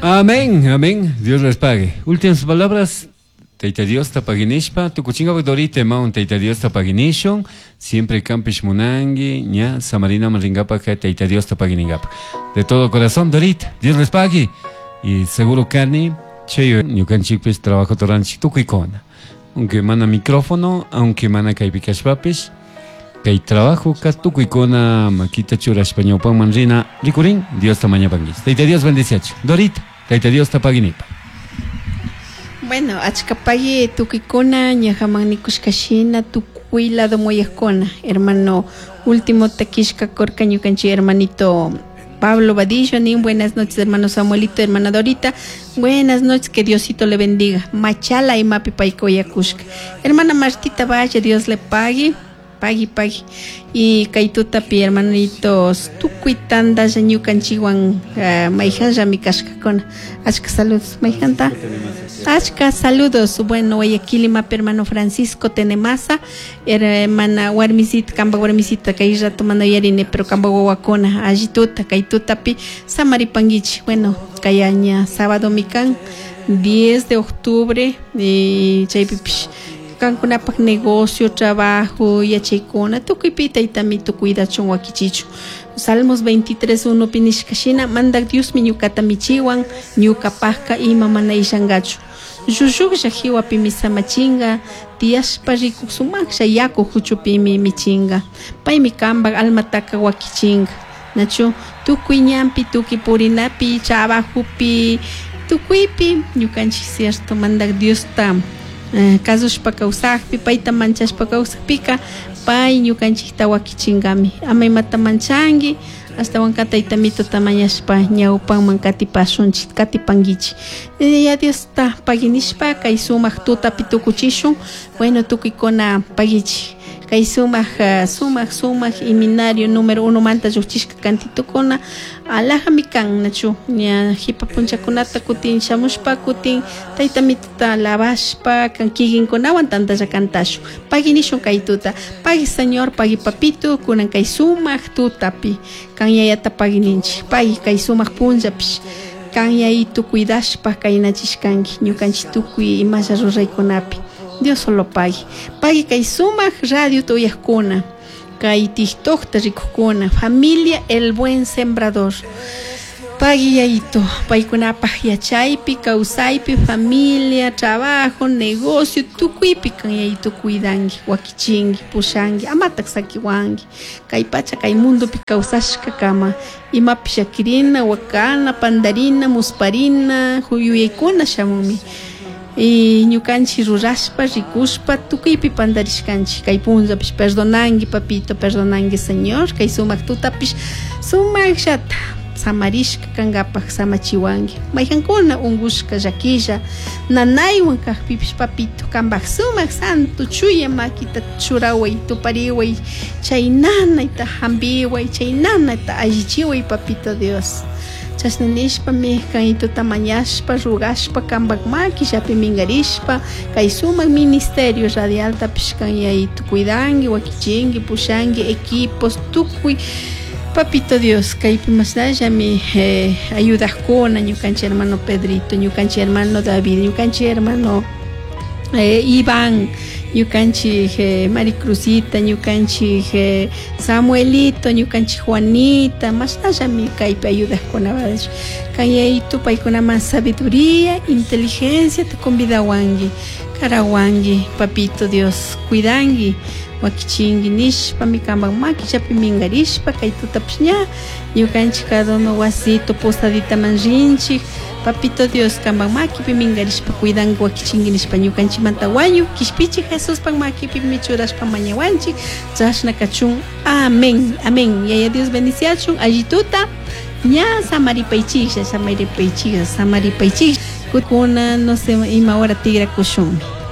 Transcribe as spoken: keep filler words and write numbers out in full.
Amén, amén. Dios les pague. Últimas palabras. Teita Dios tapaginishpa, tu kuchinga dorite maun Teita Dios tapaginishon, siempre campish munangi, ña, samarina maringapa que Teita Dios tapaginingapa. De todo corazón, Dorit, Dios les pague. Y seguro Cani, cheyo, ñucanchipis trabajo toranchi tukuikona. Aunque mana micrófono, aunque mana kaipikash papish, kai trabajo ka tukuikona, maquita chura español pan manrina, ricurín, Dios tamaña panguis. Teita Dios bendiciacho. Dorit, Teita Dios tapaginipa. Bueno, achkapagi tukikona, ñajamanikushkashina, tukuilado moyakona, hermano último taquishka corca ñucanchi, hermanito Pablo Vadillo, ni buenas noches, hermano Samuelito, hermana Dorita, buenas noches, que Diosito le bendiga, machala y mapi paikoyakushka, hermana Martita Valle, Dios le pague, pague, pague, y kaitutapi, hermanitos, tukuitanda, ñucanchiwan, uh, maijanja mi kashkakona, achka saludos, maijanta. Achka, saludos. Bueno, Guayaquilima, hermano Francisco Tenemasa, hermana Warmisit, Camba Warmisita, Kaira tomando yarine, pero Camba Guacona, Ajituta, Kaitutapi, Samaripanguichi. Bueno, Cayaña, sábado mican, diez de octubre, y Chaypipish. Cancunapak negocio, trabajo, yachaycona, tukuipita y también tu cuida chonguaquichicho. Salmos veintitrés, uno pinishkashina, manda Dios mi ñucata michiwan, ñuca pasca y mamana ishangacho. Yuyuk yajiwa pimisa machinga, tiaspa riku sumak shayaku huchupimi michinga. Pai mi kamba almataka wakichinga. Nacho, tukuiñampi, tukipurinapi, chabajupi, tukuipi, ñucanchi cierto, manda Dios tam. Uh, casos pa causakpi, paita manchas pa causakpika, pai ñucanchikta wakichingami. Amay mata manchangi, hasta wankata itamito tamañaspa, ñaupan mankati pasunchit, kati pangichi. Ya Dios ta paginishpa, kay sumak tuta pitukuchishun, bueno tukikona pagichi. Kay sumak, uh, sumak, sumak, iminario número uno manta yuchishka kantitukona, alaja mikan nachu, nya hipa punchakunata kutin shamushpa kutin, taita mituta lavashpa, kan kigin konawan tanta ya cantashu. Pagi nishun kay tuta, pagi señor, pagi papito, kunan kay sumak tutapi, kan yayata pagi ninchi, pagi kay sumak punjapish. Kan yayitu cuidashpa kay nachishkanki, ñukanchi tukui imasa ruraykunapi. Dios solo pague. Pague kay sumak radio tuyakuna. Kay tiktokta rikukuna. Familia El Buen Sembrador. Pague yayito. Paikunapaj yachaypi, kausaypi, familia, trabajo, negocio, tukuipi kan yayito cuidangi, wakichingi, pushangi, amatak sakiwangi. Kay pacha kay mundo pi kausashka kama. Imapi shakirina, wakana, pandarina, musparina, huyuyaykuna shamumi. Y ñucanchi rurashpa, ricushpa, tukuipi pandarishkanchi, kay punzapish, perdonangi papito, perdonangi señor, kay sumak tutapish, sumak shata, samarishka kangapak samachiwangi, mayhankuna ungushka yakilla, nanaywan kakpipish papito, kambak sumak santo, chuya makita churaway, tupariway, chay nanayta hambiway, chay nanayta allichiway papito Dios. Chasnanishpa mehkan ituta mañashpa, rugashpa, kambak maki, yapi mingarishpa, kay sumak ministerio radial tapishkan yaitu cuidangi, wakichingi, pushangi, equipos, tukui, papito Dios, kay pimasnaya mi eh, ayudakona, ñukanchi hermano Pedrito, ñukanchi hermano David, ñukanchi hermano eh, Iván, ñukanchi eh, Maricruzita, ñukanchi eh, Samuelito, ñukanchi Juanita, más allá mi caipe ayudas con abades. Kayaitu paikuna más sabiduría, inteligencia, te convida wangi, karawangi, papito Dios, cuidangi, wakichingi nishpa, mi kambang maki, chapi mingarishpa, kaitu tapshnya, ñukanchi cada uno wasito, postadita manrinchi, papito Dios, kambang maki pimingarishpa cuidan wakichinginishpa ñukanchi mantawañu, kishpichi Jesús pang maki pimichurashpa mañawanchi, chashna kachun, amén, amén. Yaya Dios bendiciachun, allituta, ña samaripaychisha, samaripaychisha, samaripaychisha, kutuna, no sé, ima hora tigra kushumi.